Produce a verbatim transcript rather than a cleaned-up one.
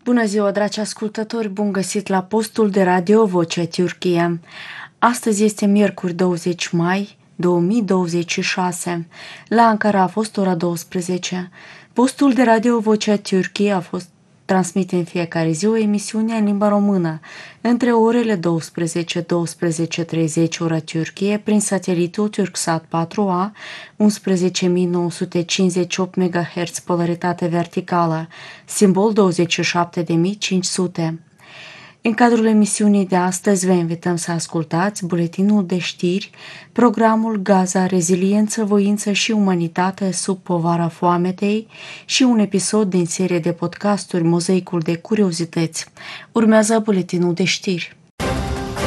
Bună ziua, dragi ascultători! Bun găsit la postul de radio Vocea Turcia. Astăzi este miercuri douăzeci mai două mii douăzeci și șase. La Ankara a fost ora douăsprezece. Postul de radio Vocea Turcia a fost transmite în fiecare zi o emisiune în limba română între orele douăsprezece - douăsprezece treizeci ora Turcie prin satelitul Turksat patru A, unsprezece mii nouă sute cincizeci și opt megahertz polaritate verticală, simbol douăzeci și șapte de mii cinci sute. În cadrul emisiunii de astăzi vă invităm să ascultați buletinul de știri, programul Gaza, reziliență, voință și umanitate sub povara foametei și un episod din serie de podcasturi Mozaicul de curiozități. Urmează buletinul de știri.